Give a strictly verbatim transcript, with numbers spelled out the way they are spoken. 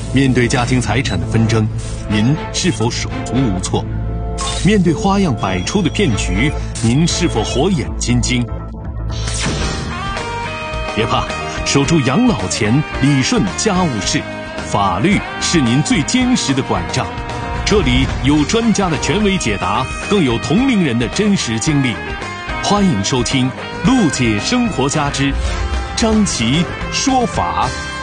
面对家庭财产的纷争，您是否手足无措？面对花样百出的骗局，您是否火眼金睛？别怕，守住养老钱，理顺家务事，法律是您最坚实的管账。这里有专家的权威解答，更有同龄人的真实经历。欢迎收听《陆姐生活家之张琪说法》。